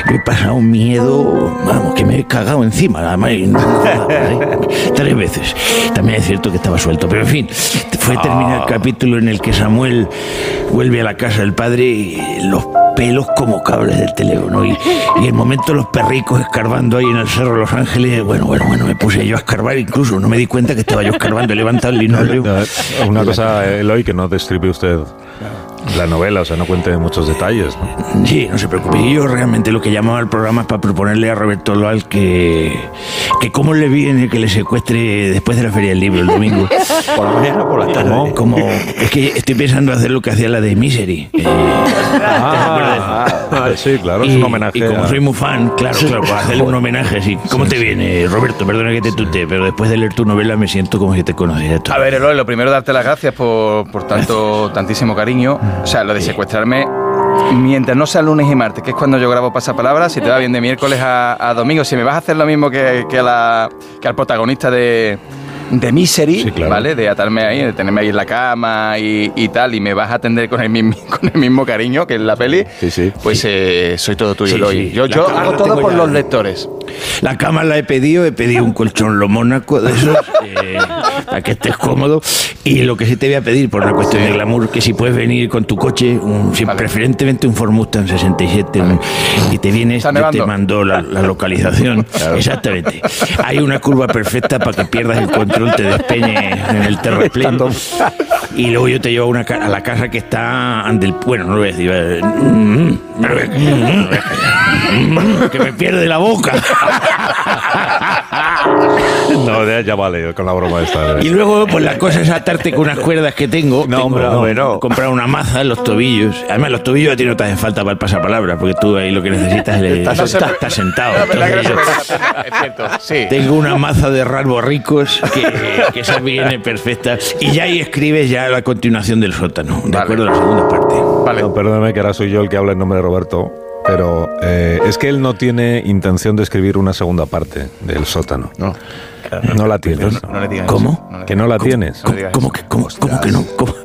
Yo he pasado un miedo, vamos, que me he cagado encima, además, 3 veces. También es cierto que estaba suelto, pero en fin, fue terminar el capítulo en el que Samuel vuelve a la casa del padre y los pelos como cables del teléfono y el momento los perricos escarbando ahí en el Cerro de Los Ángeles. Bueno, me puse yo a escarbar, incluso no me di cuenta que estaba yo escarbando, he levantado el linóleo. Una cosa, Eloy, que no destripe usted la novela, o sea, no cuente muchos detalles, ¿no? Sí, no se preocupe. Yo realmente lo que llamaba al programa es para proponerle a Roberto Loal que cómo le viene que le secuestre después de la Feria del Libro el domingo. ¿Por la mañana o por la tarde? Como es que estoy pensando hacer lo que hacía la de Misery. Sí, claro, es un homenaje. Y como soy muy fan, claro, para hacerle un homenaje así. ¿Cómo te viene, Roberto? Perdona que te tutee, pero después de leer tu novela me siento como si te conociera. A ver, Eloy, lo primero darte las gracias por tantísimo cariño. O sea, lo de secuestrarme, mientras no sea lunes y martes, que es cuando yo grabo Pasapalabra, si te va bien de miércoles a domingo, si me vas a hacer lo mismo que al protagonista de Misery, sí, claro, ¿vale? De atarme ahí, de tenerme ahí en la cama y tal, y me vas a atender con el mismo cariño que en la peli, sí. Pues soy todo tuyo, Eloy. Yo hago todo por los lectores. La cama la he pedido un colchón lo mónaco de esos, para que estés cómodo. Y lo que sí te voy a pedir, por una cuestión de glamour, que si puedes venir con tu coche, preferentemente un Ford Mustang 67, y te vienes, yo te mando la localización. Claro. Exactamente. Hay una curva perfecta para que pierdas el control, te despeñes en el terraplén. Y luego yo te llevo a la casa que está ante el... Bueno, no lo voy a decir. Que me pierde la boca. No, ya vale, con la broma esta. Y luego, pues la cosa es atarte con unas cuerdas que tengo. Comprar una maza en los tobillos. Además, los tobillos a ti no te hacen falta para el pasapalabra, porque tú ahí lo que necesitas estás sentado. Tengo una maza de rasgos ricos que esa viene perfecta. Y ya ahí escribes ya la continuación del sótano, de acuerdo a la segunda parte. Vale. No, perdóname que ahora soy yo el que habla en nombre de Roberto. Pero es que él no tiene intención de escribir una segunda parte del sótano. No la tienes. No le digas ¿Cómo? Eso. Que no la tienes. ¿Cómo que no? ¿Cómo?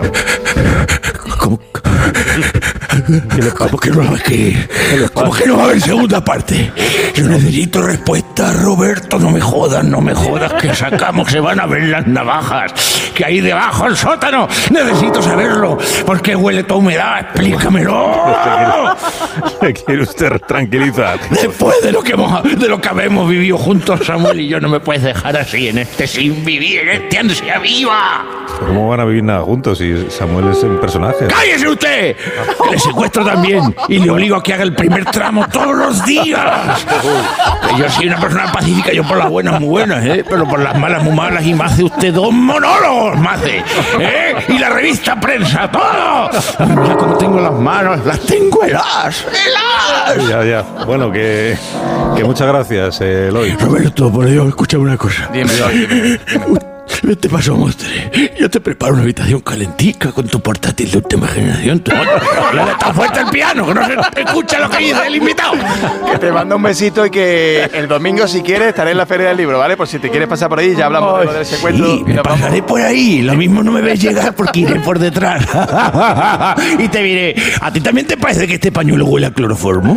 ¿Cómo que no va a haber segunda parte? Yo necesito respuesta, Roberto. No me jodas que sacamos, se van a ver las navajas que hay debajo del sótano. Necesito saberlo, porque huele toda humedad. Explícamelo. ¿Quiere usted tranquilizar? Después de lo que habemos vivido juntos, Samuel y yo, no me puedes dejar así en este sin vivir, en este ansia viva. ¿Cómo van a vivir nada juntos si Samuel es un personaje? ¡Cállese usted! Que le secuestro también y le obligo a que haga el primer tramo todos los días. Yo soy una persona pacífica, yo por las buenas muy buenas, pero por las malas muy malas, y me hace usted 2 monólogos, me hace, y la revista Prensa, todo. Mira cómo tengo las manos, las tengo heladas. Ya. Bueno, que muchas gracias, Eloy. Roberto, por Dios, escúchame una cosa. Dime. Te paso, Mostre. Yo te preparo una habitación calentica con tu portátil de última generación. Le da tan fuerte el piano que no se escucha lo que dice el invitado. Que te mando un besito y que el domingo, si quieres, estaré en la Feria del Libro, ¿vale? Por si te quieres pasar por ahí, ya hablamos de lo del secuestro. Sí, me pasaré por ahí. Lo mismo no me ves llegar porque iré por detrás. Y te diré, ¿a ti también te parece que este pañuelo huele a cloroformo?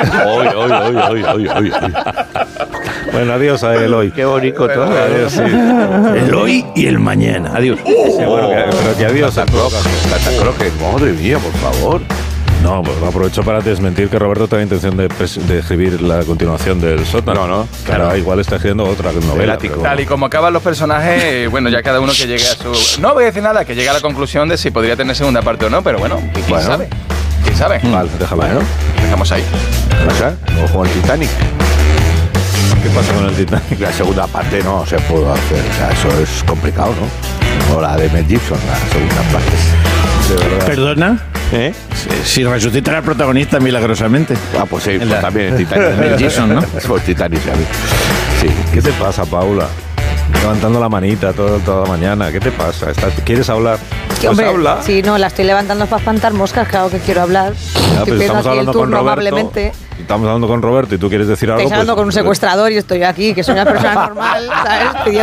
Bueno, adiós a Eloy. Qué bonito todo. Adiós, sí. Eloy y el mañana. Adiós. Sí, bueno, pero que adiós a todos. Croque, madre mía, por favor. No, pues aprovecho para desmentir que Roberto tenga intención de escribir la continuación del sótano. No. Claro, igual está escribiendo otra novela. Pero... Tal y como acaban los personajes, bueno, ya cada uno que llegue a su... No voy a decir nada, que llegue a la conclusión de si podría tener segunda parte o no, pero bueno, ¿quién sabe? ¿Quién sabe? Vale, déjalo. Bueno, dejamos ahí. Ojo al Titanic. ¿Qué pasa con el Titanic? La segunda parte no se pudo hacer, o sea, eso es complicado, ¿no? O la de Mel Gibson, la segunda parte. De verdad. ¿Perdona? Si resucita al protagonista milagrosamente. Pues sí, pues también el Titanic. Mel Gibson, ¿no? Pues Titanic, ¿sabes? Sí. ¿Qué te pasa, Paula? Levantando la manita toda la mañana. ¿Qué te pasa? ¿Quieres hablar? Pues hombre, habla. Sí, no, la estoy levantando para espantar moscas, claro que quiero hablar. Pues estamos hablando con Roberto. Amablemente. Estamos hablando con Roberto y tú quieres decir algo. Estoy hablando con un secuestrador y estoy aquí, que soy una persona normal, ¿sabes?